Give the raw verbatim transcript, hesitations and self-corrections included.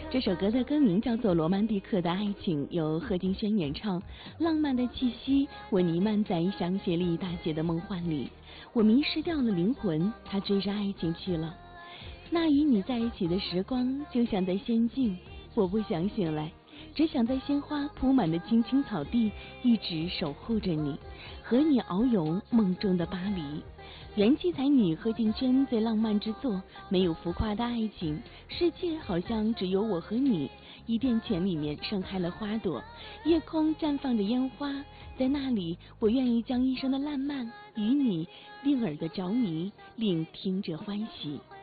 这首歌的歌名叫做《罗曼蒂克的爱情》，由贺敬轩演唱。浪漫的气息，我弥漫在香榭丽大街的梦幻里，我迷失掉了灵魂，他追着爱情去了。那与你在一起的时光，就像在仙境，我不想醒来，只想在鲜花铺满的青青草地，一直守护着你，和你遨游梦中的巴黎。元气才女贺敬轩最浪漫之作，没有浮夸的爱情，世界好像只有我和你。伊甸泉里面盛开了花朵，夜空绽放着烟花，在那里，我愿意将一生的烂漫与你令耳的着迷，令听者欢喜。